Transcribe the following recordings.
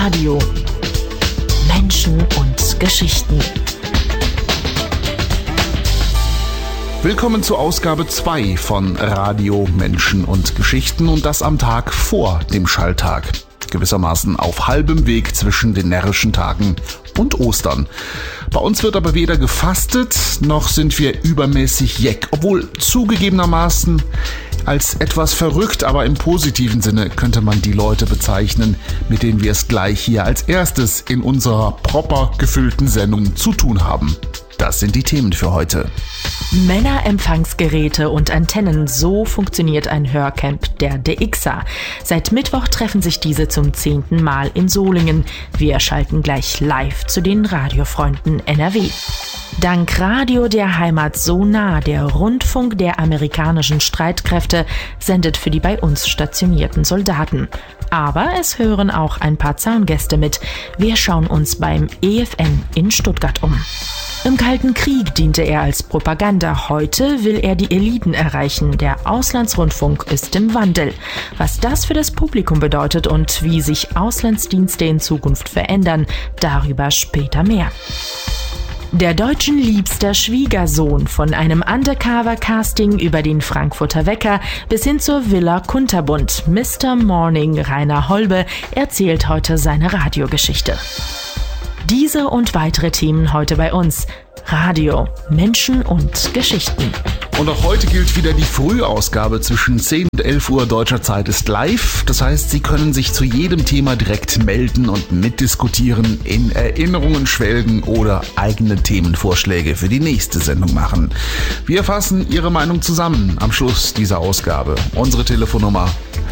Radio. Menschen und Geschichten. Willkommen zur Ausgabe 2 von Radio, Menschen und Geschichten und das am Tag vor dem Schalltag. Gewissermaßen auf halbem Weg zwischen den närrischen Tagen und Ostern. Bei uns wird aber weder gefastet, noch sind wir übermäßig jeck, obwohl zugegebenermaßen als etwas verrückt, aber im positiven Sinne könnte man die Leute bezeichnen, mit denen wir es gleich hier als erstes in unserer proper gefüllten Sendung zu tun haben. Das sind die Themen für heute. Männerempfangsgeräte und Antennen, so funktioniert ein Hörcamp der DXA. Seit Mittwoch treffen sich diese zum 10. Mal in Solingen. Wir schalten gleich live zu den Radiofreunden NRW. Dank Radio der Heimat so nah, der Rundfunk der amerikanischen Streitkräfte sendet für die bei uns stationierten Soldaten. Aber es hören auch ein paar Zaungäste mit. Wir schauen uns beim EFN in Stuttgart um. Im Kalten Krieg diente er als Propaganda. Heute will er die Eliten erreichen. Der Auslandsrundfunk ist im Wandel. Was das für das Publikum bedeutet und wie sich Auslandsdienste in Zukunft verändern, darüber später mehr. Der Deutschen liebster Schwiegersohn, von einem Undercover-Casting über den Frankfurter Wecker bis hin zur Villa Kunterbund. Mr. Morning Rainer Holbe erzählt heute seine Radiogeschichte. Diese und weitere Themen heute bei uns. Radio, Menschen und Geschichten. Und auch heute gilt wieder die Frühausgabe zwischen 10 und 11 Uhr deutscher Zeit ist live. Das heißt, Sie können sich zu jedem Thema direkt melden und mitdiskutieren, in Erinnerungen schwelgen oder eigene Themenvorschläge für die nächste Sendung machen. Wir fassen Ihre Meinung zusammen am Schluss dieser Ausgabe. Unsere Telefonnummer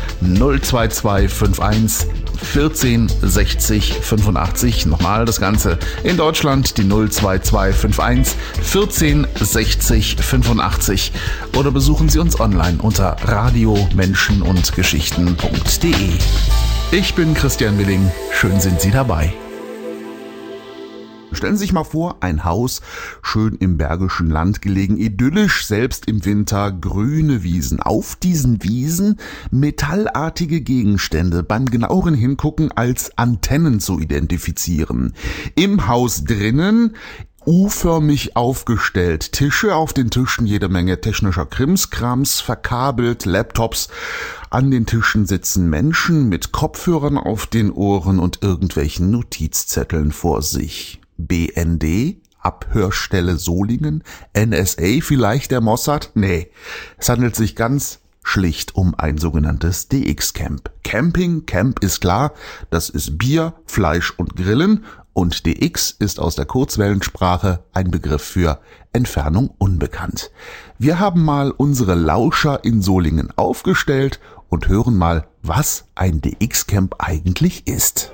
02251 14 60 85. Nochmal das Ganze in Deutschland, die 02251 14 60 85. Oder besuchen Sie uns online unter radiomenschenundgeschichten.de. Ich bin Christian Willing. Schön sind Sie dabei. Stellen Sie sich mal vor, ein Haus, schön im Bergischen Land gelegen, idyllisch, selbst im Winter, grüne Wiesen. Auf diesen Wiesen metallartige Gegenstände, beim genaueren Hingucken als Antennen zu identifizieren. Im Haus drinnen U-förmig aufgestellt, Tische, auf den Tischen jede Menge technischer Krimskrams, verkabelt, Laptops. An den Tischen sitzen Menschen mit Kopfhörern auf den Ohren und irgendwelchen Notizzetteln vor sich. BND, Abhörstelle Solingen, NSA, vielleicht der Mossad? Nee, es handelt sich ganz schlicht um ein sogenanntes DX-Camp. Camp ist klar, das ist Bier, Fleisch und Grillen, und DX ist aus der Kurzwellensprache ein Begriff für Entfernung unbekannt. Wir haben mal unsere Lauscher in Solingen aufgestellt und hören mal, was ein DX-Camp eigentlich ist.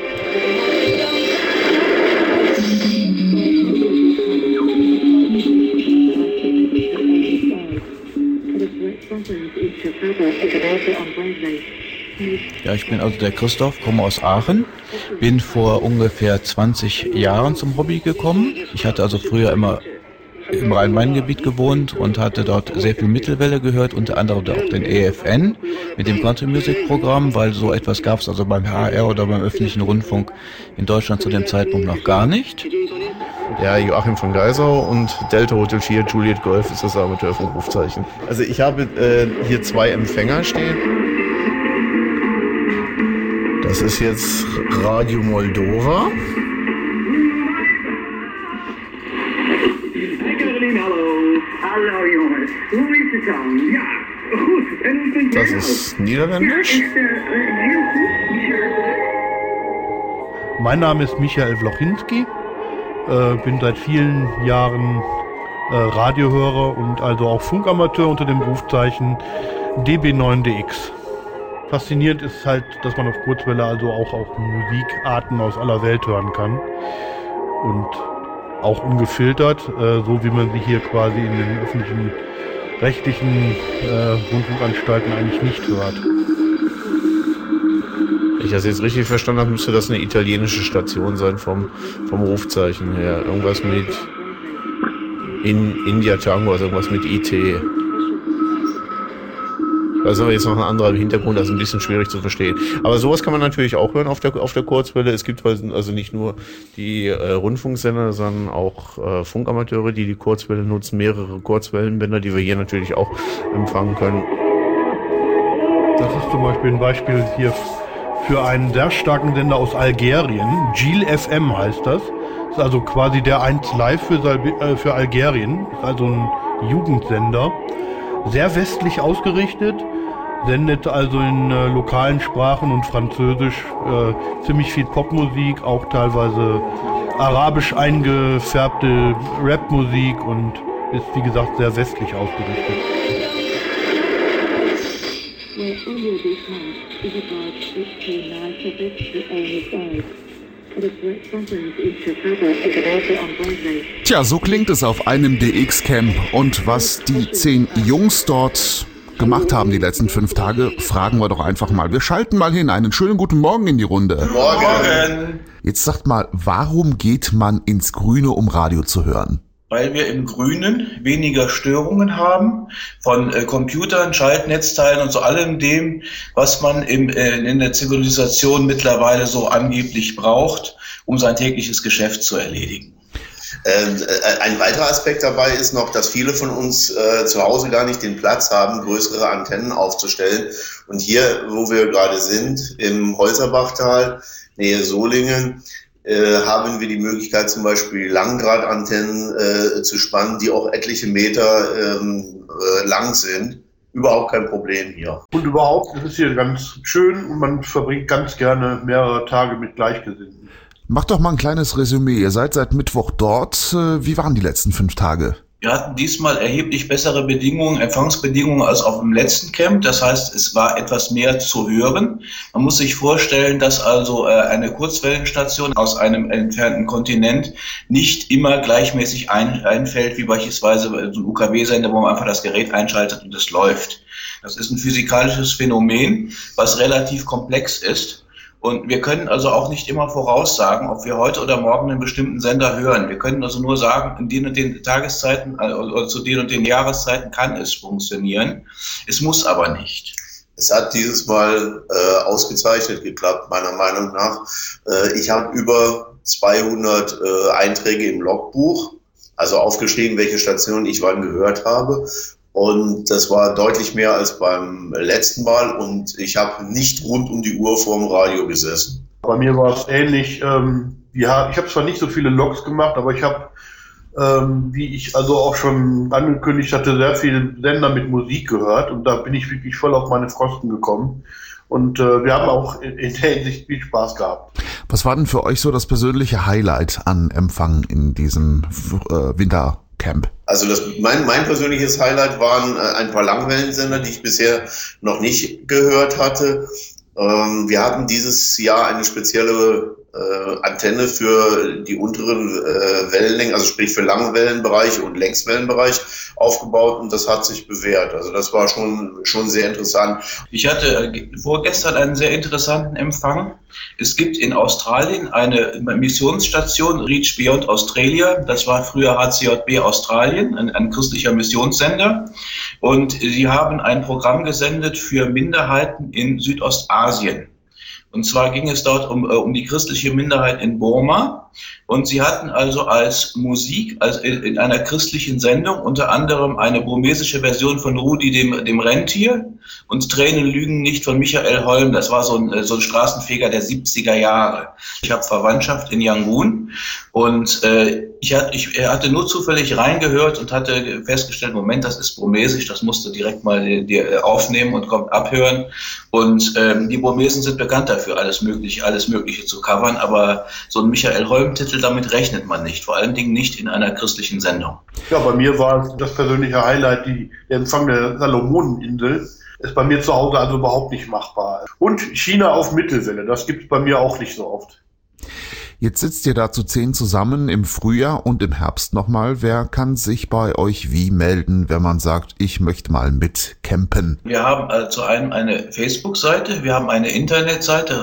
Ja, ich bin also der Christoph, komme aus Aachen, bin vor ungefähr 20 Jahren zum Hobby gekommen. Ich hatte also früher immer im Rhein-Main-Gebiet gewohnt und hatte dort sehr viel Mittelwelle gehört, unter anderem auch den EFN mit dem Country Music Programm, weil so etwas gab es also beim HR oder beim öffentlichen Rundfunk in Deutschland zu dem Zeitpunkt noch gar nicht. Ja, Joachim von Geisau und Delta Hotel 4 Juliet Golf ist das Amateurfunkrufzeichen. Also ich habe hier 2 Empfänger stehen. Das ist jetzt Radio Moldova. Hallo Jungs, hoe is het dan? Ja, goed. Das ist Niederländisch. Mein Name ist Michael Wlochinski, bin seit vielen Jahren Radiohörer und also auch Funkamateur unter dem Rufzeichen DB9DX. Faszinierend ist halt, dass man auf Kurzwelle also auch Musikarten aus aller Welt hören kann und auch ungefiltert, so wie man sie hier quasi in den öffentlichen rechtlichen Rundfunkanstalten eigentlich nicht hört. Wenn ich das jetzt richtig verstanden habe, müsste das eine italienische Station sein vom Rufzeichen her. Irgendwas mit India Tango, also irgendwas mit IT. Da ist aber jetzt noch ein anderer im Hintergrund, das ist ein bisschen schwierig zu verstehen. Aber sowas kann man natürlich auch hören auf der Kurzwelle. Es gibt also nicht nur die Rundfunksender, sondern auch Funkamateure, die die Kurzwelle nutzen, mehrere Kurzwellenbänder, die wir hier natürlich auch empfangen können. Das ist zum Beispiel ein Beispiel hier für einen sehr starken Sender aus Algerien. Gil FM heißt das. Das ist also quasi der 1 Live für Algerien. Das ist also ein Jugendsender. Sehr westlich ausgerichtet. Sendet also in lokalen Sprachen und Französisch ziemlich viel Popmusik, auch teilweise arabisch eingefärbte Rapmusik und ist, wie gesagt, sehr westlich ausgerichtet. Tja, so klingt es auf einem DX-Camp. Und was die 10 Jungs dort gemacht haben die letzten 5 Tage, fragen wir doch einfach mal. Wir schalten mal hin. Einen schönen guten Morgen in die Runde. Morgen! Jetzt sagt mal, warum geht man ins Grüne, um Radio zu hören? Weil wir im Grünen weniger Störungen haben von Computern, Schaltnetzteilen und so allem dem, was man in der Zivilisation mittlerweile so angeblich braucht, um sein tägliches Geschäft zu erledigen. Ein weiterer Aspekt dabei ist noch, dass viele von uns zu Hause gar nicht den Platz haben, größere Antennen aufzustellen. Und hier, wo wir gerade sind, im Holzerbachtal, Nähe Solingen, haben wir die Möglichkeit, zum Beispiel Langdrahtantennen zu spannen, die auch etliche Meter lang sind. Überhaupt kein Problem hier. Und überhaupt, es ist hier ganz schön und man verbringt ganz gerne mehrere Tage mit Gleichgesinnten. Macht doch mal ein kleines Resümee. Ihr seid seit Mittwoch dort. Wie waren die letzten 5 Tage? Wir hatten diesmal erheblich bessere Bedingungen, Empfangsbedingungen als auf dem letzten Camp. Das heißt, es war etwas mehr zu hören. Man muss sich vorstellen, dass also eine Kurzwellenstation aus einem entfernten Kontinent nicht immer gleichmäßig einfällt, wie beispielsweise so ein UKW-Sender, wo man einfach das Gerät einschaltet und es läuft. Das ist ein physikalisches Phänomen, was relativ komplex ist. Und wir können also auch nicht immer voraussagen, ob wir heute oder morgen einen bestimmten Sender hören. Wir können also nur sagen, in den und den Tageszeiten oder zu den und den Jahreszeiten kann es funktionieren. Es muss aber nicht. Es hat dieses Mal ausgezeichnet geklappt, meiner Meinung nach. Ich habe über 200 Einträge im Logbuch, also aufgeschrieben, welche Stationen ich wann gehört habe. Und das war deutlich mehr als beim letzten Mal und ich habe nicht rund um die Uhr vorm Radio gesessen. Bei mir war es ähnlich. Ich habe zwar nicht so viele Logs gemacht, aber ich habe, wie ich also auch schon angekündigt hatte, sehr viele Sender mit Musik gehört und da bin ich wirklich voll auf meine Kosten gekommen. Und wir haben auch in der Hinsicht viel Spaß gehabt. Was war denn für euch so das persönliche Highlight an Empfang in diesem Wintercamp? Also mein persönliches Highlight waren ein paar Langwellensender, die ich bisher noch nicht gehört hatte. Wir hatten dieses Jahr eine spezielle Antenne für die unteren Wellenlängen, also sprich für Langwellenbereich und Längswellenbereich aufgebaut und das hat sich bewährt. Also das war schon sehr interessant. Ich hatte vorgestern einen sehr interessanten Empfang. Es gibt in Australien eine Missionsstation, Reach Beyond Australia. Das war früher HCJB Australien, ein christlicher Missionssender. Und sie haben ein Programm gesendet für Minderheiten in Südostasien. Und zwar ging es dort um die christliche Minderheit in Burma. Und sie hatten also als Musik, also in einer christlichen Sendung, unter anderem eine burmesische Version von Rudi dem Rentier und Tränen lügen nicht von Michael Holm. Das war so ein Straßenfeger der 70er Jahre. Ich habe Verwandtschaft in Yangon und ich hatte nur zufällig reingehört und hatte festgestellt, Moment, das ist burmesisch, das musst du direkt mal aufnehmen und abhören. Und die Burmesen sind bekannt dafür, alles Mögliche zu covern, aber so ein Michael Holm-Titel, damit rechnet man nicht, vor allen Dingen nicht in einer christlichen Sendung. Ja, bei mir war das persönliche Highlight der Empfang der Salomoninsel. Ist bei mir zu Hause also überhaupt nicht machbar. Und China auf Mittelwelle, das gibt es bei mir auch nicht so oft. Jetzt sitzt ihr da zu 10 zusammen im Frühjahr und im Herbst nochmal. Wer kann sich bei euch wie melden, wenn man sagt, ich möchte mal mitcampen? Wir haben zu einem eine Facebook-Seite, wir haben eine Internetseite,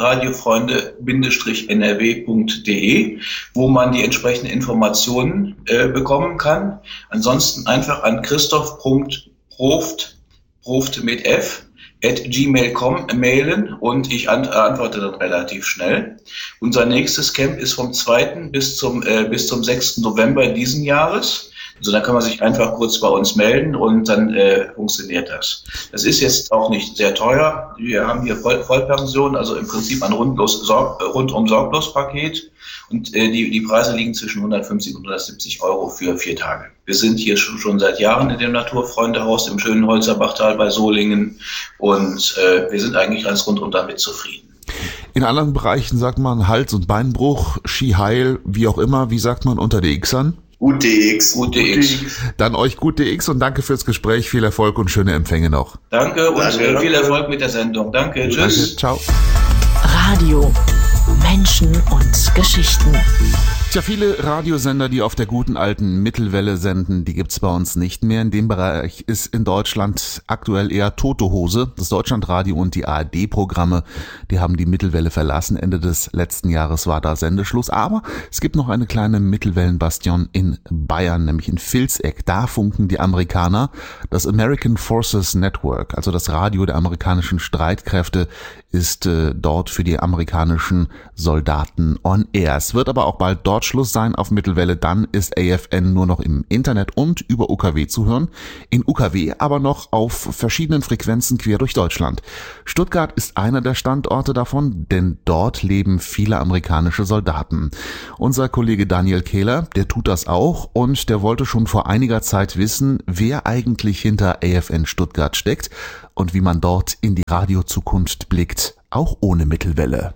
radiofreunde-nrw.de, wo man die entsprechenden Informationen bekommen kann. Ansonsten einfach an Christoph.proft mit F @gmail.com mailen und ich antworte dann relativ schnell. Unser nächstes Camp ist vom 2. bis zum 6. November diesen Jahres. Also da kann man sich einfach kurz bei uns melden und dann funktioniert das. Das ist jetzt auch nicht sehr teuer. Wir haben hier Vollpension, also im Prinzip ein Rundum-Sorglos-Paket. Und die Preise liegen zwischen 150 und 170 Euro für 4 Tage. Wir sind hier schon seit Jahren in dem Naturfreundehaus im schönen Holzerbachtal bei Solingen und wir sind eigentlich ganz rundum damit zufrieden. In anderen Bereichen sagt man Hals- und Beinbruch, Skiheil, wie auch immer. Wie sagt man unter DXern? Gut DX. Dann euch gut DX und danke fürs Gespräch. Viel Erfolg und schöne Empfänge noch. Danke und viel Erfolg mit der Sendung. Danke, tschüss. Danke, ciao. Radio. Menschen und Geschichten. Tja, viele Radiosender, die auf der guten alten Mittelwelle senden, die gibt's bei uns nicht mehr. In dem Bereich ist in Deutschland aktuell eher tote Hose. Das Deutschlandradio und die ARD-Programme, die haben die Mittelwelle verlassen. Ende des letzten Jahres war da Sendeschluss. Aber es gibt noch eine kleine Mittelwellenbastion in Bayern, nämlich in Vilseck. Da funken die Amerikaner das American Forces Network, also das Radio der amerikanischen Streitkräfte, ist dort für die amerikanischen Soldaten on air. Es wird aber auch bald dort Schluss sein auf Mittelwelle, dann ist AFN nur noch im Internet und über UKW zu hören. In UKW aber noch auf verschiedenen Frequenzen quer durch Deutschland. Stuttgart ist einer der Standorte davon, denn dort leben viele amerikanische Soldaten. Unser Kollege Daniel Kehler, der tut das auch und der wollte schon vor einiger Zeit wissen, wer eigentlich hinter AFN Stuttgart steckt und wie man dort in die Radiozukunft blickt, auch ohne Mittelwelle.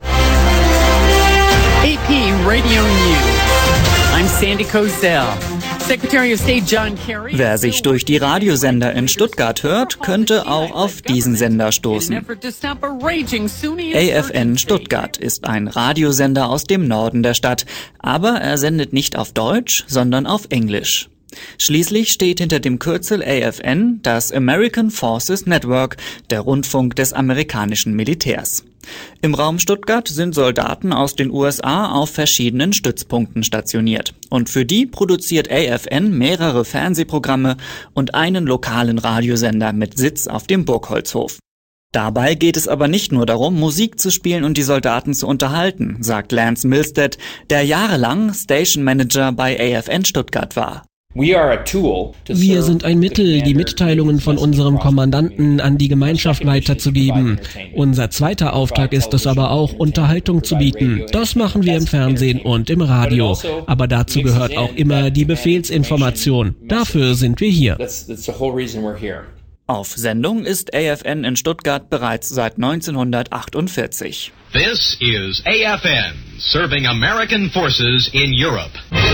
AP Radio News. I'm Sandy Kozel. Secretary of State John Kerry. Wer sich durch die Radiosender in Stuttgart hört, könnte auch auf diesen Sender stoßen. AFN Stuttgart ist ein Radiosender aus dem Norden der Stadt, aber er sendet nicht auf Deutsch, sondern auf Englisch. Schließlich steht hinter dem Kürzel AFN das American Forces Network, der Rundfunk des amerikanischen Militärs. Im Raum Stuttgart sind Soldaten aus den USA auf verschiedenen Stützpunkten stationiert. Und für die produziert AFN mehrere Fernsehprogramme und einen lokalen Radiosender mit Sitz auf dem Burgholzhof. Dabei geht es aber nicht nur darum, Musik zu spielen und die Soldaten zu unterhalten, sagt Lance Milstead, der jahrelang Station Manager bei AFN Stuttgart war. Wir sind ein Mittel, die Mitteilungen von unserem Kommandanten an die Gemeinschaft weiterzugeben. Unser zweiter Auftrag ist es aber auch, Unterhaltung zu bieten. Das machen wir im Fernsehen und im Radio. Aber dazu gehört auch immer die Befehlsinformation. Dafür sind wir hier. Auf Sendung ist AFN in Stuttgart bereits seit 1948. This is AFN, serving American forces in Europe.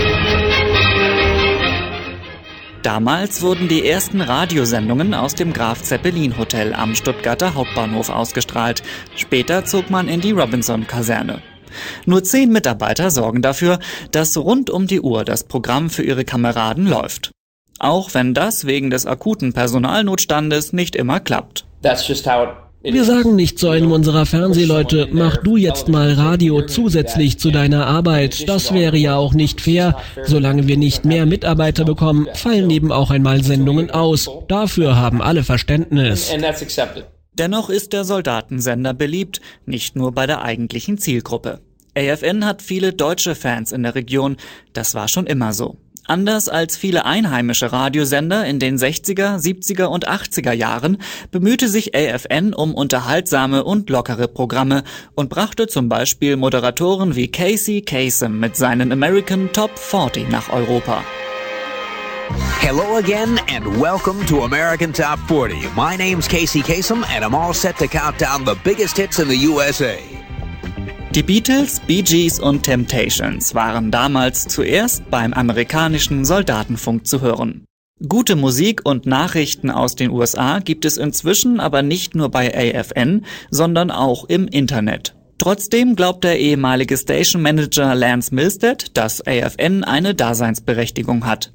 Damals wurden die ersten Radiosendungen aus dem Graf Zeppelin Hotel am Stuttgarter Hauptbahnhof ausgestrahlt. Später zog man in die Robinson-Kaserne. Nur 10 Mitarbeiter sorgen dafür, dass rund um die Uhr das Programm für ihre Kameraden läuft. Auch wenn das wegen des akuten Personalnotstandes nicht immer klappt. Wir sagen nicht zu einem unserer Fernsehleute, mach du jetzt mal Radio zusätzlich zu deiner Arbeit. Das wäre ja auch nicht fair. Solange wir nicht mehr Mitarbeiter bekommen, fallen eben auch einmal Sendungen aus. Dafür haben alle Verständnis. Dennoch ist der Soldatensender beliebt, nicht nur bei der eigentlichen Zielgruppe. AFN hat viele deutsche Fans in der Region. Das war schon immer so. Anders als viele einheimische Radiosender in den 60er, 70er und 80er Jahren bemühte sich AFN um unterhaltsame und lockere Programme und brachte zum Beispiel Moderatoren wie Casey Kasem mit seinen American Top 40 nach Europa. Hello again and welcome to American Top 40. My name's Casey Kasem and I'm all set to count down the biggest hits in the USA. Die Beatles, Bee Gees und Temptations waren damals zuerst beim amerikanischen Soldatenfunk zu hören. Gute Musik und Nachrichten aus den USA gibt es inzwischen aber nicht nur bei AFN, sondern auch im Internet. Trotzdem glaubt der ehemalige Station Manager Lance Milstead, dass AFN eine Daseinsberechtigung hat.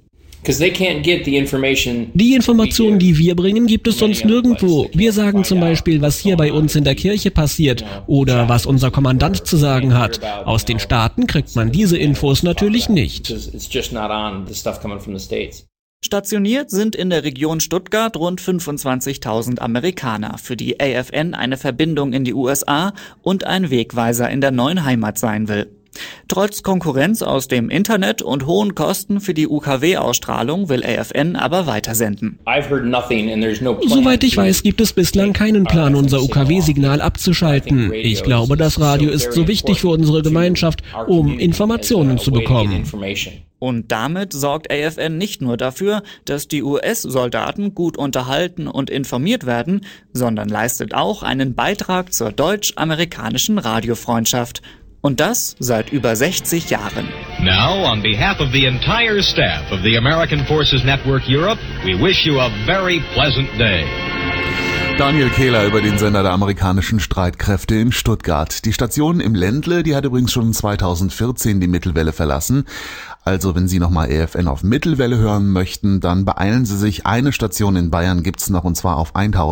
Die Informationen, die wir bringen, gibt es sonst nirgendwo. Wir sagen zum Beispiel, was hier bei uns in der Kirche passiert oder was unser Kommandant zu sagen hat. Aus den Staaten kriegt man diese Infos natürlich nicht. Stationiert sind in der Region Stuttgart rund 25.000 Amerikaner, für die AFN eine Verbindung in die USA und ein Wegweiser in der neuen Heimat sein will. Trotz Konkurrenz aus dem Internet und hohen Kosten für die UKW-Ausstrahlung will AFN aber weitersenden. Soweit ich weiß, gibt es bislang keinen Plan, unser UKW-Signal abzuschalten. Ich glaube, das Radio ist so wichtig für unsere Gemeinschaft, um Informationen zu bekommen. Und damit sorgt AFN nicht nur dafür, dass die US-Soldaten gut unterhalten und informiert werden, sondern leistet auch einen Beitrag zur deutsch-amerikanischen Radiofreundschaft. Und das seit über 60 Jahren. Now, on behalf of the entire staff of the American Forces Network Europe, we wish you a very pleasant day. Daniel Kehler über den Sender der amerikanischen Streitkräfte in Stuttgart. Die Station im Ländle, die hat übrigens schon 2014 die Mittelwelle verlassen. Also wenn Sie nochmal AFN auf Mittelwelle hören möchten, dann beeilen Sie sich. Eine Station in Bayern gibt's noch, und zwar auf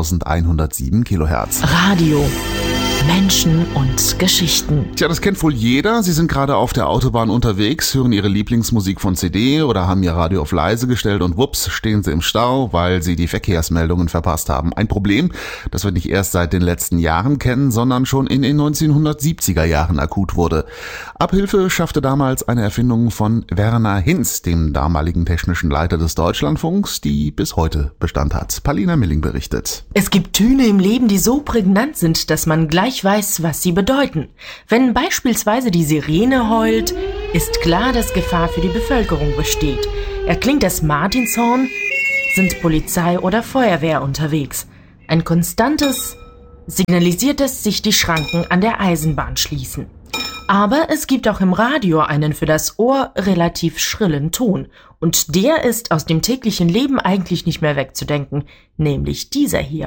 1107 Kilohertz. Radio. Menschen und Geschichten. Tja, das kennt wohl jeder. Sie sind gerade auf der Autobahn unterwegs, hören Ihre Lieblingsmusik von CD oder haben Ihr Radio auf leise gestellt und wups, stehen Sie im Stau, weil Sie die Verkehrsmeldungen verpasst haben. Ein Problem, das wir nicht erst seit den letzten Jahren kennen, sondern schon in den 1970er Jahren akut wurde. Abhilfe schaffte damals eine Erfindung von Werner Hinz, dem damaligen technischen Leiter des Deutschlandfunks, die bis heute Bestand hat. Paulina Milling berichtet. Es gibt Töne im Leben, die so prägnant sind, dass man gleich weiß, was sie bedeuten. Wenn beispielsweise die Sirene heult, ist klar, dass Gefahr für die Bevölkerung besteht. Erklingt das Martinshorn, sind Polizei oder Feuerwehr unterwegs. Ein konstantes signalisiert, dass sich die Schranken an der Eisenbahn schließen. Aber es gibt auch im Radio einen für das Ohr relativ schrillen Ton. Und der ist aus dem täglichen Leben eigentlich nicht mehr wegzudenken, nämlich dieser hier.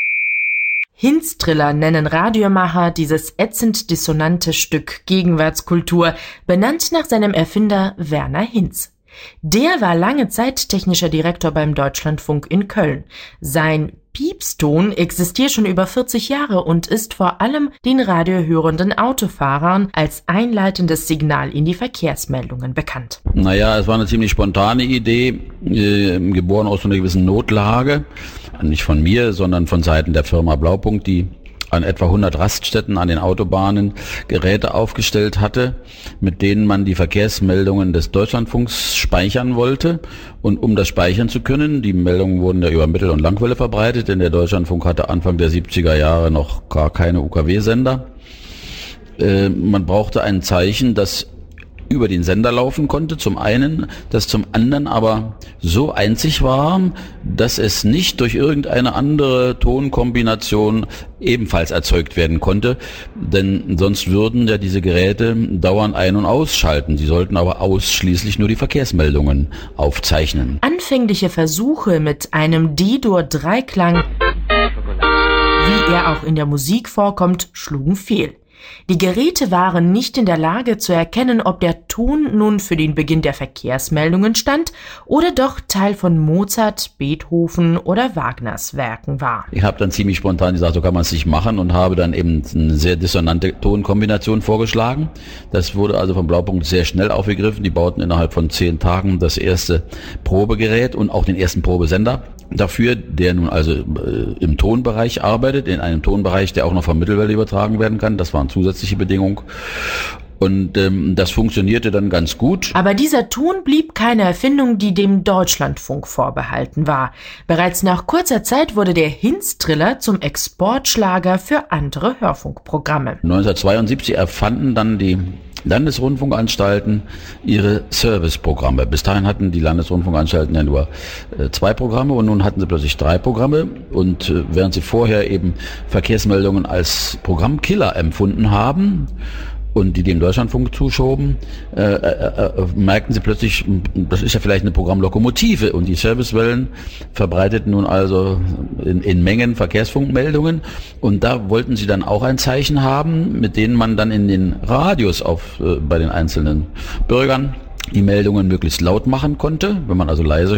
Hinz-Triller nennen Radiomacher dieses ätzend dissonante Stück Gegenwartskultur, benannt nach seinem Erfinder Werner Hinz. Der war lange Zeit technischer Direktor beim Deutschlandfunk in Köln. Sein Piepston existiert schon über 40 Jahre und ist vor allem den radiohörenden Autofahrern als einleitendes Signal in die Verkehrsmeldungen bekannt. Naja, es war eine ziemlich spontane Idee, geboren aus einer gewissen Notlage. Nicht von mir, sondern von Seiten der Firma Blaupunkt, die an etwa 100 Raststätten an den Autobahnen Geräte aufgestellt hatte, mit denen man die Verkehrsmeldungen des Deutschlandfunks speichern wollte. Und um das speichern zu können, die Meldungen wurden ja über Mittel- und Langwelle verbreitet, denn der Deutschlandfunk hatte Anfang der 70er Jahre noch gar keine UKW-Sender. Man brauchte ein Zeichen, das über den Sender laufen konnte, zum einen, das zum anderen aber so einzig war, dass es nicht durch irgendeine andere Tonkombination ebenfalls erzeugt werden konnte, denn sonst würden ja diese Geräte dauernd ein- und ausschalten. Sie sollten aber ausschließlich nur die Verkehrsmeldungen aufzeichnen. Anfängliche Versuche mit einem D-Dur-Dreiklang, wie er auch in der Musik vorkommt, schlugen fehl. Die Geräte waren nicht in der Lage zu erkennen, ob der Ton nun für den Beginn der Verkehrsmeldungen stand oder doch Teil von Mozart, Beethoven oder Wagners Werken war. Ich habe dann ziemlich spontan gesagt, so kann man es nicht machen, und habe dann eben eine sehr dissonante Tonkombination vorgeschlagen. Das wurde also vom Blaupunkt sehr schnell aufgegriffen. Die bauten innerhalb von 10 Tagen das erste Probegerät und auch den ersten Probesender dafür, der nun also im Tonbereich arbeitet, in einem Tonbereich, der auch noch von Mittelwelle übertragen werden kann. Das war eine zusätzliche Bedingung. Und das funktionierte dann ganz gut. Aber dieser Ton blieb keine Erfindung, die dem Deutschlandfunk vorbehalten war. Bereits nach kurzer Zeit wurde der Hinz-Triller zum Exportschlager für andere Hörfunkprogramme. 1972 erfanden dann die Landesrundfunkanstalten ihre Serviceprogramme. Bis dahin hatten die Landesrundfunkanstalten ja nur 2 Programme und nun hatten sie plötzlich 3 Programme. Und während sie vorher eben Verkehrsmeldungen als Programmkiller empfunden haben und die dem Deutschlandfunk zuschoben, merkten sie plötzlich, das ist ja vielleicht eine Programmlokomotive, und die Servicewellen verbreiteten nun also in Mengen Verkehrsfunkmeldungen, und da wollten sie dann auch ein Zeichen haben, mit denen man dann in den Radios bei den einzelnen Bürgern die Meldungen möglichst laut machen konnte. Wenn man also leise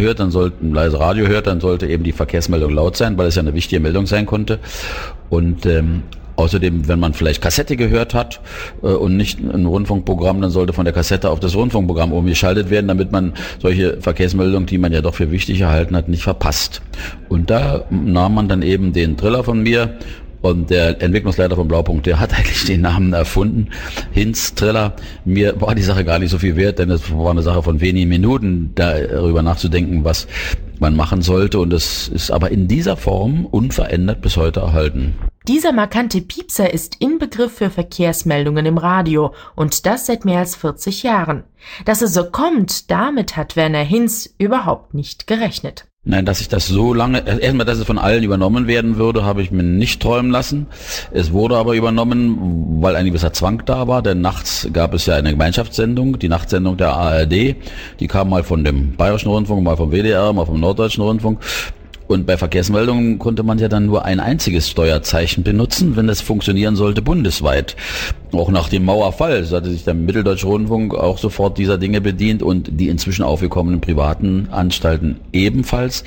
Radio hört, dann sollte eben die Verkehrsmeldung laut sein, weil es ja eine wichtige Meldung sein konnte. Und Außerdem, wenn man vielleicht Kassette gehört hat und nicht ein Rundfunkprogramm, dann sollte von der Kassette auf das Rundfunkprogramm umgeschaltet werden, damit man solche Verkehrsmeldungen, die man ja doch für wichtig erhalten hat, nicht verpasst. Und da nahm man dann eben den Triller von mir. Und der Entwicklungsleiter von Blaupunkt, der hat eigentlich den Namen erfunden, Hinz Triller. Mir war die Sache gar nicht so viel wert, denn es war eine Sache von wenigen Minuten, darüber nachzudenken, was man machen sollte. Und es ist aber in dieser Form unverändert bis heute erhalten. Dieser markante Piepser ist Inbegriff für Verkehrsmeldungen im Radio und das seit mehr als 40 Jahren. Dass es so kommt, damit hat Werner Hinz überhaupt nicht gerechnet. Nein, dass ich das so lange, erstmal, dass es von allen übernommen werden würde, habe ich mir nicht träumen lassen. Es wurde aber übernommen, weil ein gewisser Zwang da war, denn nachts gab es ja eine Gemeinschaftssendung, die Nachtsendung der ARD, die kam mal von dem Bayerischen Rundfunk, mal vom WDR, mal vom Norddeutschen Rundfunk. Und bei Verkehrsmeldungen konnte man ja dann nur ein einziges Steuerzeichen benutzen, wenn es funktionieren sollte bundesweit. Auch nach dem Mauerfall hatte sich der Mitteldeutsche Rundfunk auch sofort dieser Dinge bedient und die inzwischen aufgekommenen privaten Anstalten ebenfalls.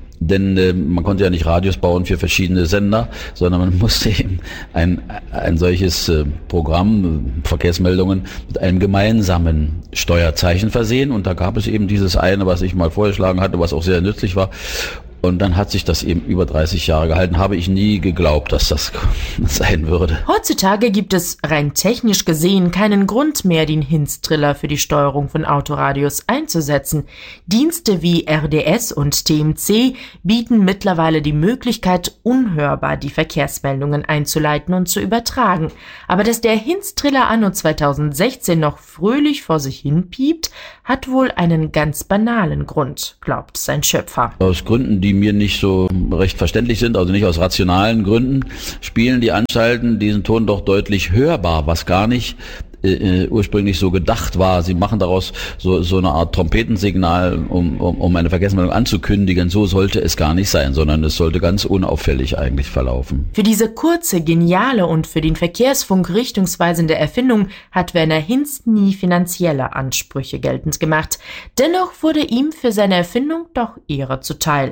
Denn man konnte ja nicht Radios bauen für verschiedene Sender, sondern man musste eben ein solches Programm, Verkehrsmeldungen, mit einem gemeinsamen Steuerzeichen versehen. Und da gab es eben dieses eine, was ich mal vorgeschlagen hatte, was auch sehr nützlich war. Und dann hat sich das eben über 30 Jahre gehalten. Habe ich nie geglaubt, dass das sein würde. Heutzutage gibt es rein technisch gesehen keinen Grund mehr, den Hinz-Triller für die Steuerung von Autoradios einzusetzen. Dienste wie RDS und TMC bieten mittlerweile die Möglichkeit, unhörbar die Verkehrsmeldungen einzuleiten und zu übertragen. Aber dass der Hinz-Triller anno 2016 noch fröhlich vor sich hin piept, hat wohl einen ganz banalen Grund, glaubt sein Schöpfer. Aus Gründen, die mir nicht so recht verständlich sind, also nicht aus rationalen Gründen, spielen die Anstalten diesen Ton doch deutlich hörbar, was gar nicht ursprünglich so gedacht war. Sie machen daraus so eine Art Trompetensignal, um eine Verkehrsmeldung anzukündigen. So sollte es gar nicht sein, sondern es sollte ganz unauffällig eigentlich verlaufen. Für diese kurze, geniale und für den Verkehrsfunk richtungsweisende Erfindung hat Werner Hinz nie finanzielle Ansprüche geltend gemacht. Dennoch wurde ihm für seine Erfindung doch Ehre zuteil.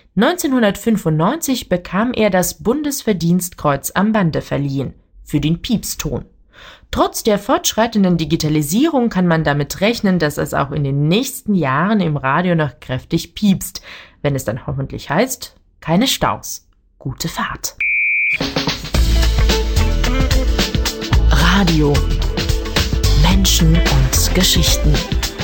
1995 bekam er das Bundesverdienstkreuz am Bande verliehen für den Piepston. Trotz der fortschreitenden Digitalisierung kann man damit rechnen, dass es auch in den nächsten Jahren im Radio noch kräftig piepst, wenn es dann hoffentlich heißt, keine Staus, gute Fahrt. Radio, Menschen und Geschichten.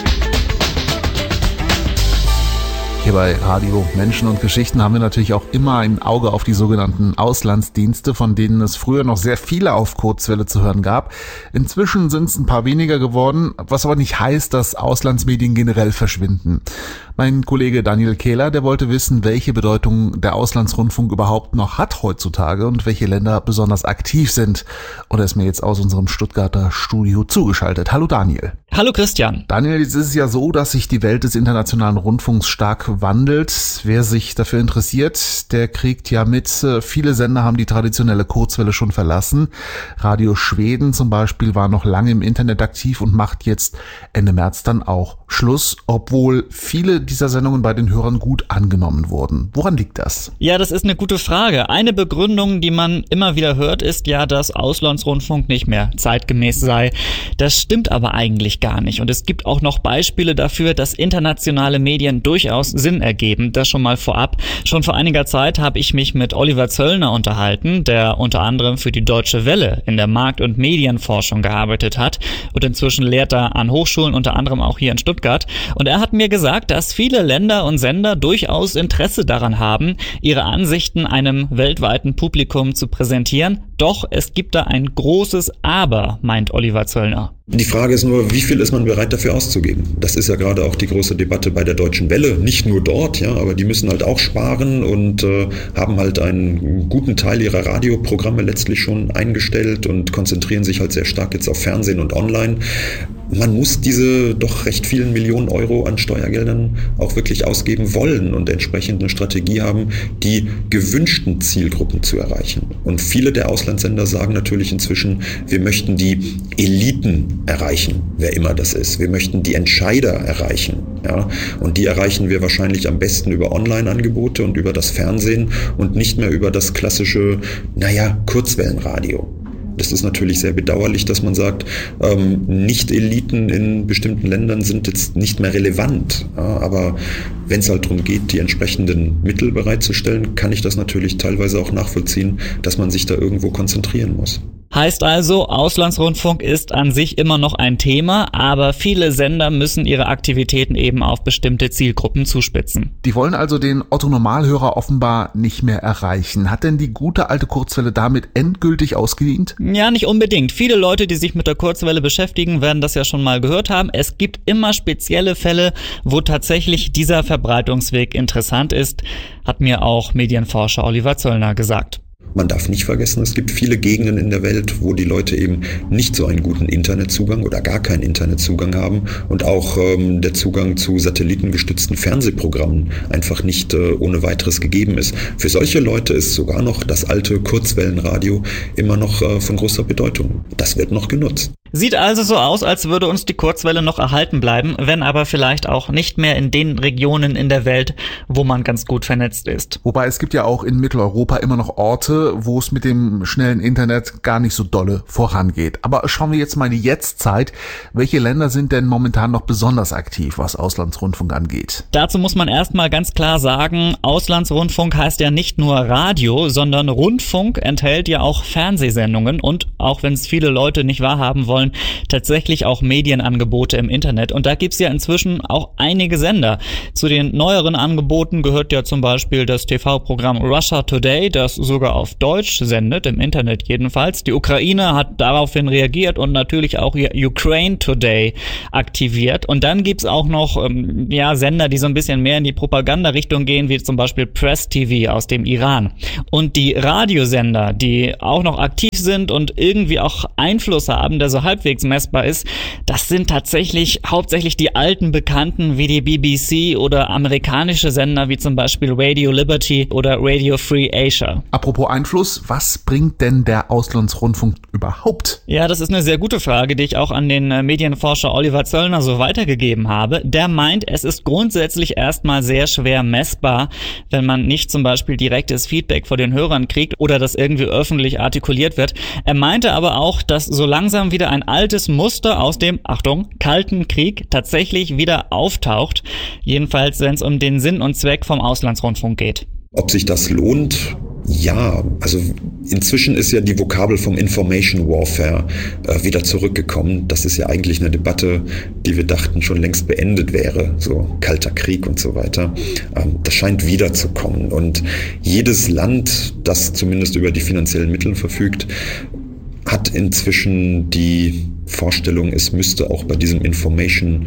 Hier bei Radio Menschen und Geschichten haben wir natürlich auch immer ein Auge auf die sogenannten Auslandsdienste, von denen es früher noch sehr viele auf Kurzwelle zu hören gab. Inzwischen sind es ein paar weniger geworden, was aber nicht heißt, dass Auslandsmedien generell verschwinden. Mein Kollege Daniel Kehler, der wollte wissen, welche Bedeutung der Auslandsrundfunk überhaupt noch hat heutzutage und welche Länder besonders aktiv sind. Und er ist mir jetzt aus unserem Stuttgarter Studio zugeschaltet. Hallo Daniel. Hallo Christian. Daniel, jetzt ist es ja so, dass sich die Welt des internationalen Rundfunks stark wandelt. Wer sich dafür interessiert, der kriegt ja mit, viele Sender haben die traditionelle Kurzwelle schon verlassen. Radio Schweden zum Beispiel war noch lange im Internet aktiv und macht jetzt Ende März dann auch Schluss, obwohl viele dieser Sendungen bei den Hörern gut angenommen wurden. Woran liegt das? Ja, das ist eine gute Frage. Eine Begründung, die man immer wieder hört, ist ja, dass Auslandsrundfunk nicht mehr zeitgemäß sei. Das stimmt aber eigentlich gar nicht. Und es gibt auch noch Beispiele dafür, dass internationale Medien durchaus Sinn ergeben. Das schon mal vorab. Schon vor einiger Zeit habe ich mich mit Oliver Zöllner unterhalten, der unter anderem für die Deutsche Welle in der Markt- und Medienforschung gearbeitet hat und inzwischen lehrt er an Hochschulen, unter anderem auch hier in Stuttgart. Und er hat mir gesagt, dass viele Länder und Sender durchaus Interesse daran haben, ihre Ansichten einem weltweiten Publikum zu präsentieren. Doch es gibt da ein großes Aber, meint Oliver Zöllner. Die Frage ist nur, wie viel ist man bereit dafür auszugeben? Das ist ja gerade auch die große Debatte bei der Deutschen Welle. Nicht nur dort, ja, aber die müssen halt auch sparen und haben halt einen guten Teil ihrer Radioprogramme letztlich schon eingestellt und konzentrieren sich halt sehr stark jetzt auf Fernsehen und Online. Man muss diese doch recht vielen Millionen Euro an Steuergeldern auch wirklich ausgeben wollen und entsprechend eine Strategie haben, die gewünschten Zielgruppen zu erreichen. Und viele der Auslandssender sagen natürlich inzwischen, wir möchten die Eliten erreichen, wer immer das ist. Wir möchten die Entscheider erreichen. Ja? Und die erreichen wir wahrscheinlich am besten über Online-Angebote und über das Fernsehen und nicht mehr über das klassische, Kurzwellenradio. Das ist natürlich sehr bedauerlich, dass man sagt, Nicht-Eliten in bestimmten Ländern sind jetzt nicht mehr relevant. Ja, aber wenn es halt darum geht, die entsprechenden Mittel bereitzustellen, kann ich das natürlich teilweise auch nachvollziehen, dass man sich da irgendwo konzentrieren muss. Heißt also, Auslandsrundfunk ist an sich immer noch ein Thema, aber viele Sender müssen ihre Aktivitäten eben auf bestimmte Zielgruppen zuspitzen. Die wollen also den Otto-Normalhörer offenbar nicht mehr erreichen. Hat denn die gute alte Kurzwelle damit endgültig ausgedient? Ja, nicht unbedingt. Viele Leute, die sich mit der Kurzwelle beschäftigen, werden das ja schon mal gehört haben. Es gibt immer spezielle Fälle, wo tatsächlich dieser Verbreitungsweg interessant ist, hat mir auch Medienforscher Oliver Zöllner gesagt. Man darf nicht vergessen, es gibt viele Gegenden in der Welt, wo die Leute eben nicht so einen guten Internetzugang oder gar keinen Internetzugang haben und auch der Zugang zu satellitengestützten Fernsehprogrammen einfach nicht ohne weiteres gegeben ist. Für solche Leute ist sogar noch das alte Kurzwellenradio immer noch von großer Bedeutung. Das wird noch genutzt. Sieht also so aus, als würde uns die Kurzwelle noch erhalten bleiben, wenn aber vielleicht auch nicht mehr in den Regionen in der Welt, wo man ganz gut vernetzt ist. Wobei es gibt ja auch in Mitteleuropa immer noch Orte, wo es mit dem schnellen Internet gar nicht so dolle vorangeht. Aber schauen wir jetzt mal in die Jetztzeit. Welche Länder sind denn momentan noch besonders aktiv, was Auslandsrundfunk angeht? Dazu muss man erstmal ganz klar sagen, Auslandsrundfunk heißt ja nicht nur Radio, sondern Rundfunk enthält ja auch Fernsehsendungen und, auch wenn es viele Leute nicht wahrhaben wollen, tatsächlich auch Medienangebote im Internet. Und da gibt's ja inzwischen auch einige Sender. Zu den neueren Angeboten gehört ja zum Beispiel das TV-Programm Russia Today, das sogar auf Deutsch sendet, im Internet jedenfalls. Die Ukraine hat daraufhin reagiert und natürlich auch Ukraine Today aktiviert. Und dann gibt's auch noch Sender, die so ein bisschen mehr in die Propaganda-Richtung gehen, wie zum Beispiel Press TV aus dem Iran. Und die Radiosender, die auch noch aktiv sind und irgendwie auch Einfluss haben, der so halbwegs messbar ist, das sind tatsächlich hauptsächlich die alten Bekannten wie die BBC oder amerikanische Sender wie zum Beispiel Radio Liberty oder Radio Free Asia. Apropos Einfluss, was bringt denn der Auslandsrundfunk überhaupt? Ja, das ist eine sehr gute Frage, die ich auch an den Medienforscher Oliver Zöllner so weitergegeben habe. Der meint, es ist grundsätzlich erstmal sehr schwer messbar, wenn man nicht zum Beispiel direktes Feedback von den Hörern kriegt oder das irgendwie öffentlich artikuliert wird. Er meinte aber auch, dass so langsam wieder ein altes Muster aus dem, Achtung, Kalten Krieg tatsächlich wieder auftaucht. Jedenfalls, wenn es um den Sinn und Zweck vom Auslandsrundfunk geht. Ob sich das lohnt? Ja, also inzwischen ist ja die Vokabel vom Information Warfare wieder zurückgekommen. Das ist ja eigentlich eine Debatte, die wir dachten schon längst beendet wäre, so Kalter Krieg und so weiter. Das scheint wiederzukommen und jedes Land, das zumindest über die finanziellen Mittel verfügt, hat inzwischen die Vorstellung, es müsste auch bei diesem Information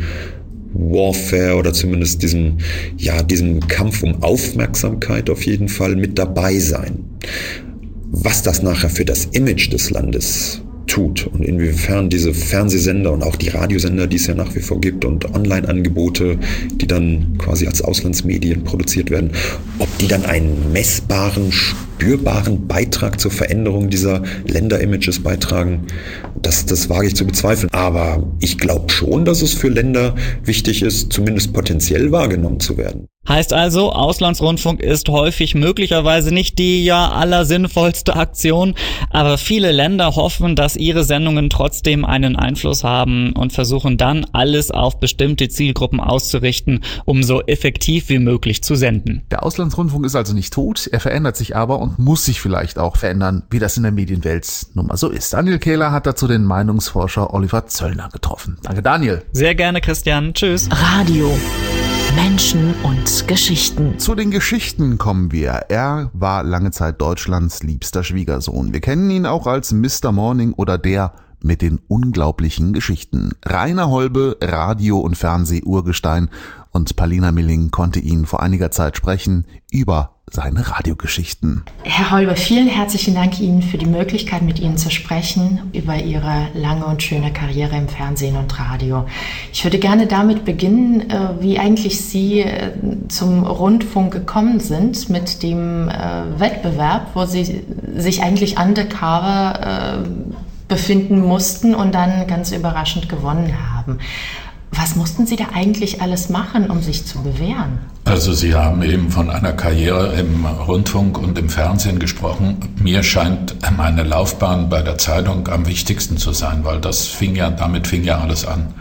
Warfare oder zumindest diesem Kampf um Aufmerksamkeit auf jeden Fall mit dabei sein. Was das nachher für das Image des Landes tut und inwiefern diese Fernsehsender und auch die Radiosender, die es ja nach wie vor gibt und Online-Angebote, die dann quasi als Auslandsmedien produziert werden, ob die dann einen messbaren, spürbaren Beitrag zur Veränderung dieser Länder-Images beitragen, das wage ich zu bezweifeln. Aber ich glaube schon, dass es für Länder wichtig ist, zumindest potenziell wahrgenommen zu werden. Heißt also, Auslandsrundfunk ist häufig möglicherweise nicht die allersinnvollste Aktion, aber viele Länder hoffen, dass ihre Sendungen trotzdem einen Einfluss haben und versuchen dann, alles auf bestimmte Zielgruppen auszurichten, um so effektiv wie möglich zu senden. Der Auslandsrundfunk ist also nicht tot, er verändert sich aber und muss sich vielleicht auch verändern, wie das in der Medienwelt nun mal so ist. Daniel Kehler hat dazu den Meinungsforscher Oliver Zöllner getroffen. Danke, Daniel. Sehr gerne, Christian. Tschüss. Radio. Menschen und Geschichten. Zu den Geschichten kommen wir. Er war lange Zeit Deutschlands liebster Schwiegersohn. Wir kennen ihn auch als Mr. Morning oder der mit den unglaublichen Geschichten. Rainer Holbe, Radio- und Fernseh-Urgestein, und Paulina Milling konnte ihn vor einiger Zeit sprechen über seine Radiogeschichten. Herr Holbe, vielen herzlichen Dank Ihnen für die Möglichkeit, mit Ihnen zu sprechen über Ihre lange und schöne Karriere im Fernsehen und Radio. Ich würde gerne damit beginnen, wie eigentlich Sie zum Rundfunk gekommen sind mit dem Wettbewerb, wo Sie sich eigentlich undercover befinden mussten und dann ganz überraschend gewonnen haben. Was mussten Sie da eigentlich alles machen, um sich zu bewähren? Also Sie haben eben von einer Karriere im Rundfunk und im Fernsehen gesprochen. Mir scheint meine Laufbahn bei der Zeitung am wichtigsten zu sein, weil damit fing ja alles an.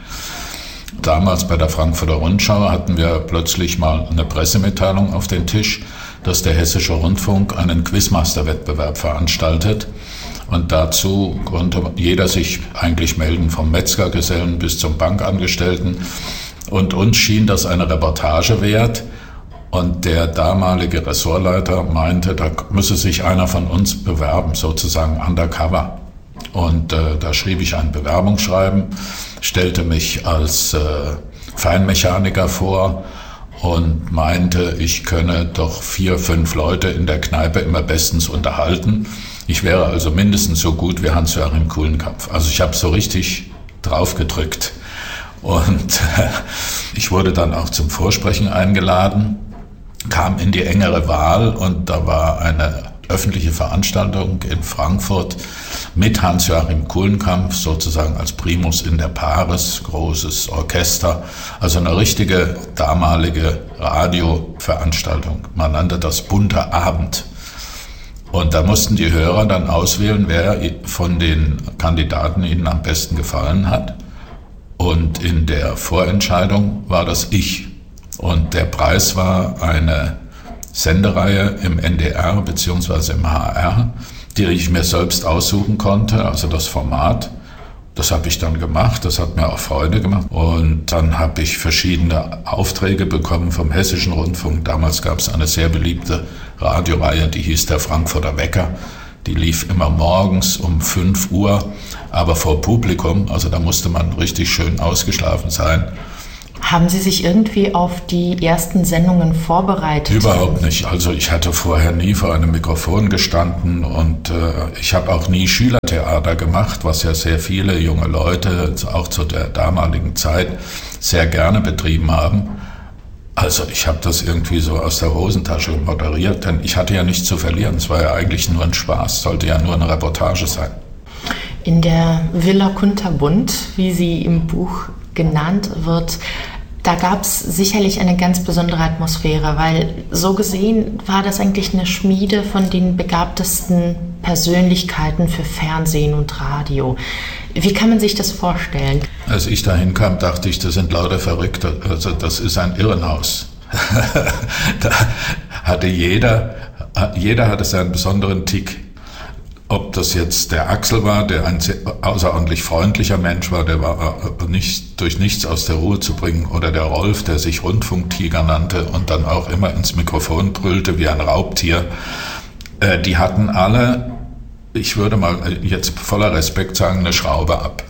Damals bei der Frankfurter Rundschau hatten wir plötzlich mal eine Pressemitteilung auf den Tisch, dass der Hessische Rundfunk einen Quizmaster-Wettbewerb veranstaltet. Und dazu konnte jeder sich eigentlich melden, vom Metzgergesellen bis zum Bankangestellten. Und uns schien das eine Reportage wert. Und der damalige Ressortleiter meinte, da müsse sich einer von uns bewerben, sozusagen undercover. Und da schrieb ich ein Bewerbungsschreiben, stellte mich als Feinmechaniker vor und meinte, ich könne doch 4, 5 Leute in der Kneipe immer bestens unterhalten. Ich wäre also mindestens so gut wie Hans-Joachim Kulenkampff. Also ich habe so richtig drauf gedrückt. Und ich wurde dann auch zum Vorsprechen eingeladen, kam in die engere Wahl und da war eine öffentliche Veranstaltung in Frankfurt mit Hans-Joachim Kulenkampff sozusagen als Primus inter pares, großes Orchester, also eine richtige damalige Radioveranstaltung. Man nannte das bunter Abend. Und da mussten die Hörer dann auswählen, wer von den Kandidaten ihnen am besten gefallen hat. Und in der Vorentscheidung war das ich. Und der Preis war eine Sendereihe im NDR bzw. im HR, die ich mir selbst aussuchen konnte, also das Format. Das habe ich dann gemacht, das hat mir auch Freude gemacht. Und dann habe ich verschiedene Aufträge bekommen vom Hessischen Rundfunk. Damals gab es eine sehr beliebte Radioreihe, die hieß der Frankfurter Wecker. Die lief immer morgens um 5 Uhr, aber vor Publikum, also da musste man richtig schön ausgeschlafen sein. Haben Sie sich irgendwie auf die ersten Sendungen vorbereitet? Überhaupt nicht. Also ich hatte vorher nie vor einem Mikrofon gestanden und ich habe auch nie Schülertheater gemacht, was ja sehr viele junge Leute auch zu der damaligen Zeit sehr gerne betrieben haben. Also ich habe das irgendwie so aus der Hosentasche moderiert, denn ich hatte ja nichts zu verlieren. Es war ja eigentlich nur ein Spaß, sollte ja nur eine Reportage sein. In der Villa Kunterbund, wie sie im Buch genannt wird, da gab es sicherlich eine ganz besondere Atmosphäre, weil so gesehen war das eigentlich eine Schmiede von den begabtesten Persönlichkeiten für Fernsehen und Radio. Wie kann man sich das vorstellen? Als ich dahin kam, dachte ich, das sind lauter Verrückte, also das ist ein Irrenhaus. Da hatte jeder hatte seinen besonderen Tick. Ob das jetzt der Axel war, der ein außerordentlich freundlicher Mensch war, der war nicht durch nichts aus der Ruhe zu bringen, oder der Rolf, der sich Rundfunktiger nannte und dann auch immer ins Mikrofon brüllte wie ein Raubtier. Die hatten alle, ich würde mal jetzt voller Respekt sagen, eine Schraube ab.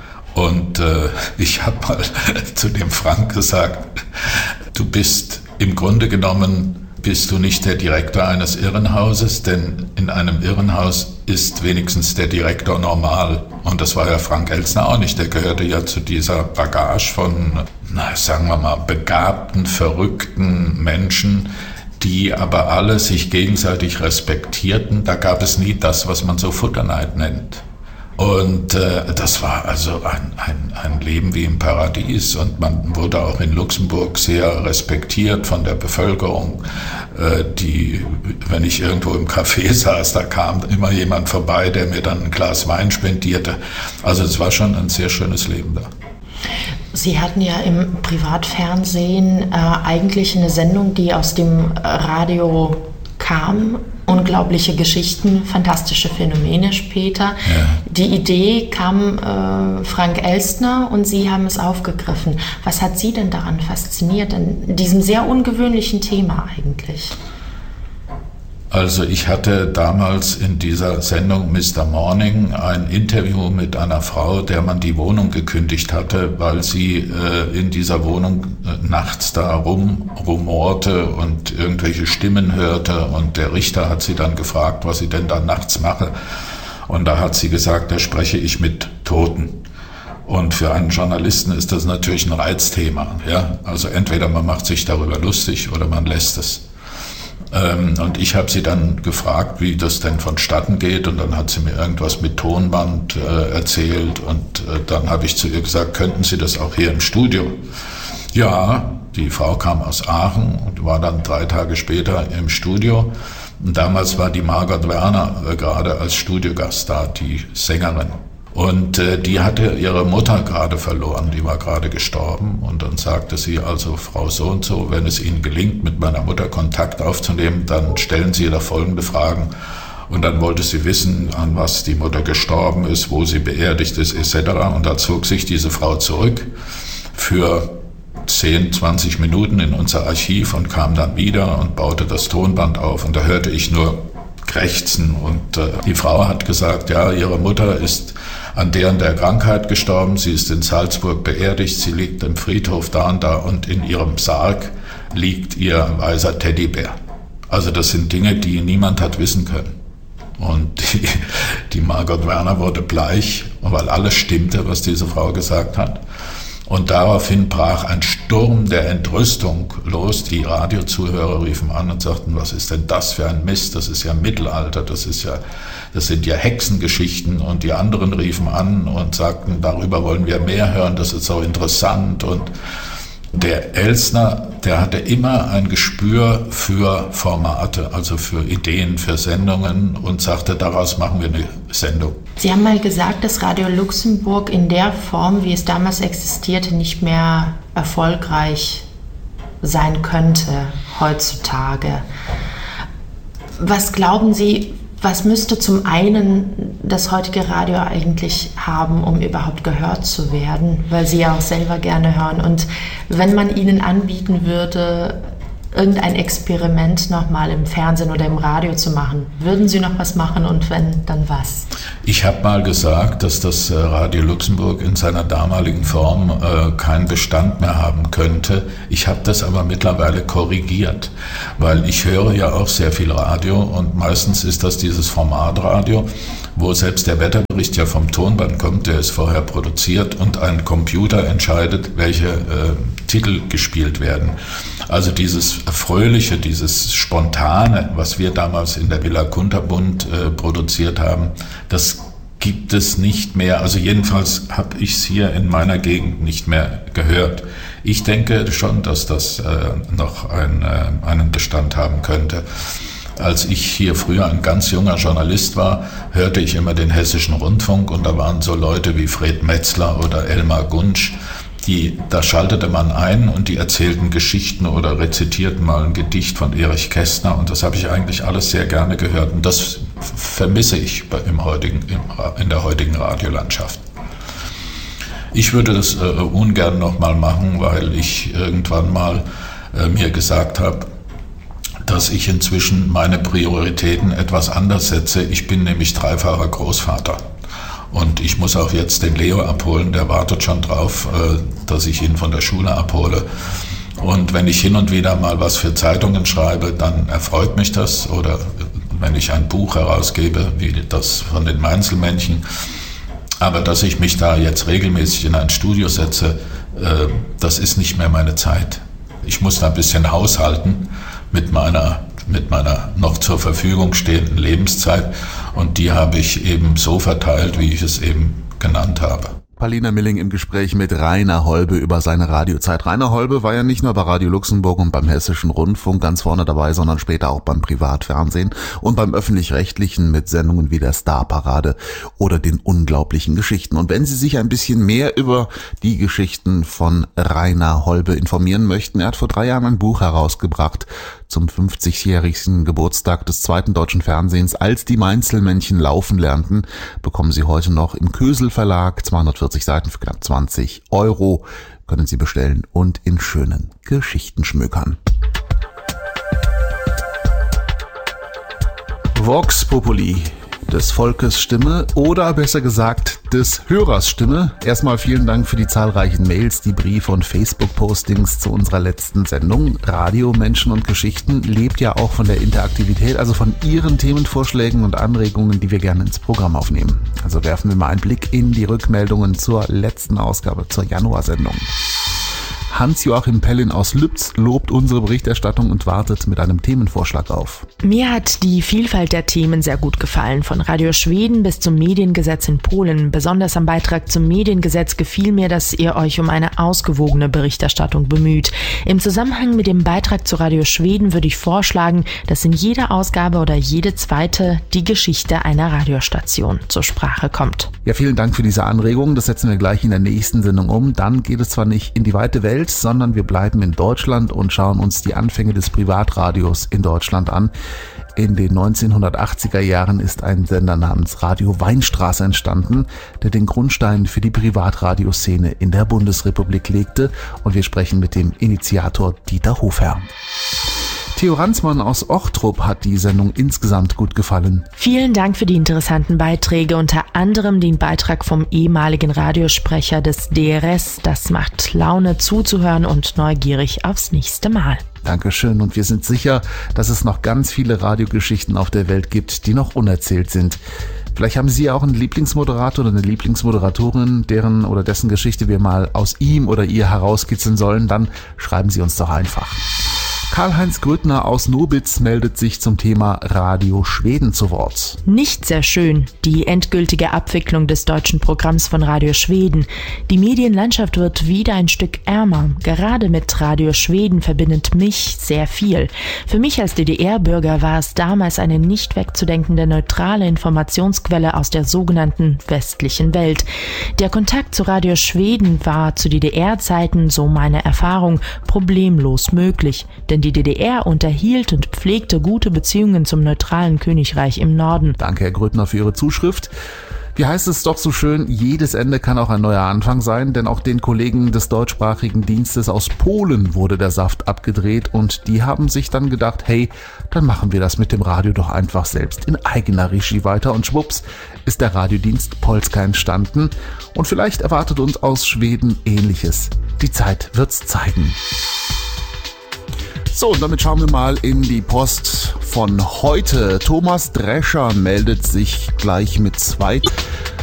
Und ich habe mal zu dem Frank gesagt, du bist im Grunde genommen, bist du nicht der Direktor eines Irrenhauses, denn in einem Irrenhaus ist wenigstens der Direktor normal. Und das war ja Frank Elstner auch nicht. Der gehörte ja zu dieser Bagage von, sagen wir mal, begabten, verrückten Menschen, die aber alle sich gegenseitig respektierten. Da gab es nie das, was man so Futterneid nennt. Und das war also ein Leben wie im Paradies, und man wurde auch in Luxemburg sehr respektiert von der Bevölkerung, wenn ich irgendwo im Café saß, da kam immer jemand vorbei, der mir dann ein Glas Wein spendierte. Also es war schon ein sehr schönes Leben da. Sie hatten ja im Privatfernsehen eigentlich eine Sendung, die aus dem Radio kam. Unglaubliche Geschichten, fantastische Phänomene später. Ja. Die Idee kam Frank Elstner und Sie haben es aufgegriffen. Was hat Sie denn daran fasziniert, an diesem sehr ungewöhnlichen Thema eigentlich? Also ich hatte damals in dieser Sendung Mr. Morning ein Interview mit einer Frau, der man die Wohnung gekündigt hatte, weil sie in dieser Wohnung nachts da rumorte und irgendwelche Stimmen hörte, und der Richter hat sie dann gefragt, was sie denn da nachts mache, und da hat sie gesagt, da spreche ich mit Toten. Und für einen Journalisten ist das natürlich ein Reizthema, ja? Also entweder man macht sich darüber lustig oder man lässt es. Und ich habe sie dann gefragt, wie das denn vonstatten geht, und dann hat sie mir irgendwas mit Tonband erzählt, und dann habe ich zu ihr gesagt, könnten Sie das auch hier im Studio? Ja, die Frau kam aus Aachen und war dann 3 Tage später im Studio. Und damals war die Margot Werner gerade als Studiogast da, die Sängerin. Und die hatte ihre Mutter gerade verloren, die war gerade gestorben. Und dann sagte sie, also Frau so und so, wenn es Ihnen gelingt, mit meiner Mutter Kontakt aufzunehmen, dann stellen Sie ihr da folgende Fragen. Und dann wollte sie wissen, an was die Mutter gestorben ist, wo sie beerdigt ist, etc. Und da zog sich diese Frau zurück für 10, 20 Minuten in unser Archiv und kam dann wieder und baute das Tonband auf. Und da hörte ich nur krächzen. Und die Frau hat gesagt, ja, ihre Mutter ist an der und der Krankheit gestorben, sie ist in Salzburg beerdigt, sie liegt im Friedhof da und in ihrem Sarg liegt ihr weißer Teddybär. Also das sind Dinge, die niemand hat wissen können. Und die Margot Werner wurde bleich, weil alles stimmte, was diese Frau gesagt hat. Und daraufhin brach ein Sturm der Entrüstung los. Die Radiozuhörer riefen an und sagten, was ist denn das für ein Mist? Das ist ja Mittelalter, das sind ja Hexengeschichten. Und die anderen riefen an und sagten, darüber wollen wir mehr hören, das ist so interessant. Und der Elsner, der hatte immer ein Gespür für Formate, also für Ideen, für Sendungen, und sagte, daraus machen wir eine Sendung. Sie haben mal gesagt, dass Radio Luxemburg in der Form, wie es damals existierte, nicht mehr erfolgreich sein könnte heutzutage. Was glauben Sie, was müsste zum einen das heutige Radio eigentlich haben, um überhaupt gehört zu werden, weil Sie ja auch selber gerne hören? Und wenn man Ihnen anbieten würde, irgendein Experiment nochmal im Fernsehen oder im Radio zu machen, würden Sie noch was machen, und wenn, dann was? Ich habe mal gesagt, dass das Radio Luxemburg in seiner damaligen Form keinen Bestand mehr haben könnte. Ich habe das aber mittlerweile korrigiert, weil ich höre ja auch sehr viel Radio, und meistens ist das dieses Formatradio, wo selbst der Wetterbericht ja vom Tonband kommt, der ist vorher produziert, und ein Computer entscheidet, welche Titel gespielt werden. Also dieses Fröhliche, dieses Spontane, was wir damals in der Villa Kunterbund produziert haben, das gibt es nicht mehr. Also jedenfalls habe ich es hier in meiner Gegend nicht mehr gehört. Ich denke schon, dass das noch einen Bestand haben könnte. Als ich hier früher ein ganz junger Journalist war, hörte ich immer den Hessischen Rundfunk, und da waren so Leute wie Fred Metzler oder Elmar Gunsch, da schaltete man ein und die erzählten Geschichten oder rezitierten mal ein Gedicht von Erich Kästner, und das habe ich eigentlich alles sehr gerne gehört, und das vermisse ich in der heutigen Radiolandschaft. Ich würde das ungern nochmal machen, weil ich irgendwann mal mir gesagt habe, dass ich inzwischen meine Prioritäten etwas anders setze. Ich bin nämlich dreifacher Großvater. Und ich muss auch jetzt den Leo abholen, der wartet schon drauf, dass ich ihn von der Schule abhole. Und wenn ich hin und wieder mal was für Zeitungen schreibe, dann erfreut mich das. Oder wenn ich ein Buch herausgebe, wie das von den Mainzelmännchen. Aber dass ich mich da jetzt regelmäßig in ein Studio setze, das ist nicht mehr meine Zeit. Ich muss da ein bisschen haushalten mit meiner noch zur Verfügung stehenden Lebenszeit, und die habe ich eben so verteilt, wie ich es eben genannt habe. Paulina Milling im Gespräch mit Rainer Holbe über seine Radiozeit. Rainer Holbe war ja nicht nur bei Radio Luxemburg und beim Hessischen Rundfunk ganz vorne dabei, sondern später auch beim Privatfernsehen und beim Öffentlich-Rechtlichen mit Sendungen wie der Starparade oder den unglaublichen Geschichten. Und wenn Sie sich ein bisschen mehr über die Geschichten von Rainer Holbe informieren möchten, er hat vor 3 Jahren ein Buch herausgebracht zum 50-jährigen Geburtstag des zweiten deutschen Fernsehens, als die Mainzelmännchen laufen lernten, bekommen Sie heute noch im Kösel Verlag 240 Seiten für knapp 20 €, können Sie bestellen und in schönen Geschichten schmökern. Vox Populi, des Volkes Stimme, oder besser gesagt des Hörers Stimme. Erstmal vielen Dank für die zahlreichen Mails, die Briefe und Facebook-Postings zu unserer letzten Sendung. Radio, Menschen und Geschichten lebt ja auch von der Interaktivität, also von Ihren Themenvorschlägen und Anregungen, die wir gerne ins Programm aufnehmen. Also werfen wir mal einen Blick in die Rückmeldungen zur letzten Ausgabe, zur Januarsendung. Hans-Joachim Pellin aus Lübz lobt unsere Berichterstattung und wartet mit einem Themenvorschlag auf. Mir hat die Vielfalt der Themen sehr gut gefallen, von Radio Schweden bis zum Mediengesetz in Polen. Besonders am Beitrag zum Mediengesetz gefiel mir, dass ihr euch um eine ausgewogene Berichterstattung bemüht. Im Zusammenhang mit dem Beitrag zu Radio Schweden würde ich vorschlagen, dass in jeder Ausgabe oder jede zweite die Geschichte einer Radiostation zur Sprache kommt. Ja, vielen Dank für diese Anregung. Das setzen wir gleich in der nächsten Sendung um. Dann geht es zwar nicht in die weite Welt, sondern wir bleiben in Deutschland und schauen uns die Anfänge des Privatradios in Deutschland an. In den 1980er Jahren ist ein Sender namens Radio Weinstraße entstanden, der den Grundstein für die Privatradioszene in der Bundesrepublik legte. Und wir sprechen mit dem Initiator Dieter Hofherr. Theo Ransmann aus Ochtrup hat die Sendung insgesamt gut gefallen. Vielen Dank für die interessanten Beiträge, unter anderem den Beitrag vom ehemaligen Radiosprecher des DRS. Das macht Laune zuzuhören und neugierig aufs nächste Mal. Dankeschön, und wir sind sicher, dass es noch ganz viele Radiogeschichten auf der Welt gibt, die noch unerzählt sind. Vielleicht haben Sie auch einen Lieblingsmoderator oder eine Lieblingsmoderatorin, deren oder dessen Geschichte wir mal aus ihm oder ihr herauskitzeln sollen, dann schreiben Sie uns doch einfach. Karl-Heinz Grüttner aus Nobitz meldet sich zum Thema Radio Schweden zu Wort. Nicht sehr schön, die endgültige Abwicklung des deutschen Programms von Radio Schweden. Die Medienlandschaft wird wieder ein Stück ärmer. Gerade mit Radio Schweden verbindet mich sehr viel. Für mich als DDR-Bürger war es damals eine nicht wegzudenkende neutrale Informationsquelle aus der sogenannten westlichen Welt. Der Kontakt zu Radio Schweden war zu DDR-Zeiten, so meine Erfahrung, problemlos möglich. Denn die DDR unterhielt und pflegte gute Beziehungen zum neutralen Königreich im Norden. Danke, Herr Grüttner, für Ihre Zuschrift. Wie heißt es doch so schön, jedes Ende kann auch ein neuer Anfang sein, denn auch den Kollegen des deutschsprachigen Dienstes aus Polen wurde der Saft abgedreht und die haben sich dann gedacht, hey, dann machen wir das mit dem Radio doch einfach selbst in eigener Regie weiter und schwupps ist der Radiodienst Polska entstanden und vielleicht erwartet uns aus Schweden Ähnliches. Die Zeit wird's zeigen. So, und damit schauen wir mal in die Post von heute. Thomas Drescher meldet sich gleich mit 2